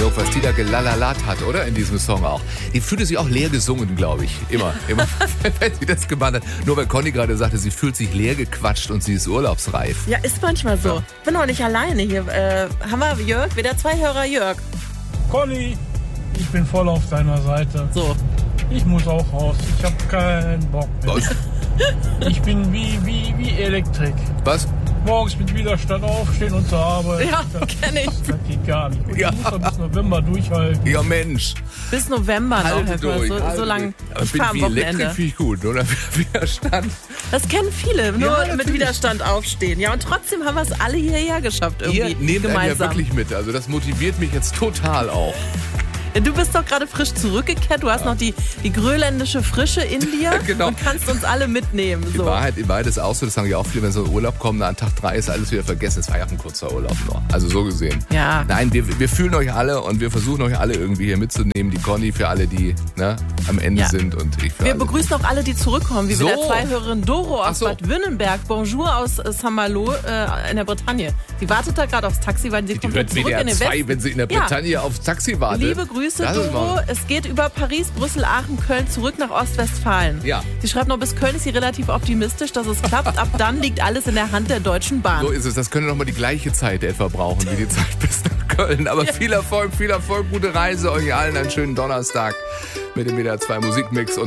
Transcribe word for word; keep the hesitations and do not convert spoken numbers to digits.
Eindruck, was die da gelalalat hat, oder? In diesem Song auch. Die fühlte sich auch leer gesungen, glaube ich. Immer, immer, wenn sie das gemacht hat. Nur weil Conny gerade sagte, sie fühlt sich leer gequatscht und sie ist urlaubsreif. Ja, ist manchmal so. Ja. Bin auch nicht alleine hier. Äh, haben wir Jörg, wieder zwei Hörer Jörg. Conny, ich bin voll auf deiner Seite. So. Ich muss auch raus. Ich habe keinen Bock mehr. Was? Ich bin wie, wie, wie Elektrik. Was? Morgens mit Widerstand aufstehen und zur Arbeit. Ja, das, kenn ich. Das geht gar nicht. Und Ja. ich muss doch bis November durchhalten. Ja, Mensch. Bis November noch. Halte Herr durch. So, halte so lange. durch. Ich fahre am wie Elektrik Wochenende. finde ich gut, oder? Widerstand. Das kennen viele. Nur Ja, mit natürlich. Widerstand aufstehen. Ja, und trotzdem haben wir es alle hierher geschafft irgendwie. Ihr nehmt einen ja gemeinsam. wirklich mit. Also das motiviert mich jetzt total auch. Du bist doch gerade frisch zurückgekehrt. Du hast noch die, die grönländische Frische in dir Genau. und kannst uns alle mitnehmen. In So. Wahrheit, in Wahrheit ist auch so, das sagen ja auch viele, wenn so ein Urlaub kommt, an Tag drei ist alles wieder vergessen. Es war ja auch ein kurzer Urlaub nur. Also so gesehen. Ja. Nein, wir, wir fühlen euch alle und wir versuchen euch alle irgendwie hier mitzunehmen. Die Conny für alle, die ne, am Ende Ja. sind und ich für Wir alle. begrüßen auch alle, die zurückkommen, wie So. wieder zwei Hörerin Doro Ach aus so. Bad Württemberg. Bonjour aus äh, Saint-Malo äh, in der Bretagne. Sie wartet da gerade aufs Taxi, weil sie Die kommt hört jetzt zurück W D R in den zwei, Westen. wenn sie in der Ja. Bretagne aufs Taxi wartet. Liebe Grüße, Das ist Doro. mal- Es geht über Paris, Brüssel, Aachen, Köln zurück nach Ostwestfalen. Ja. Sie schreibt noch, bis Köln ist sie relativ optimistisch, dass es klappt. Ab dann liegt alles in der Hand der Deutschen Bahn. So ist es. Das könnte noch mal die gleiche Zeit etwa brauchen, wie die Zeit bis nach Köln. Aber viel Erfolg, viel Erfolg, gute Reise. Euch allen einen schönen Donnerstag mit dem W D R zwei Musikmix. Und